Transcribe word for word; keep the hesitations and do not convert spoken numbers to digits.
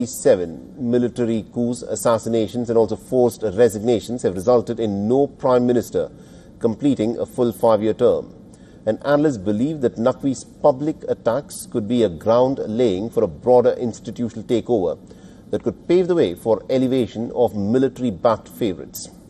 Seven military coups, assassinations and also forced resignations have resulted in no Prime Minister completing a full five-year term. And analysts believe that Naqvi's public attacks could be a ground laying for a broader institutional takeover that could pave the way for elevation of military-backed favourites.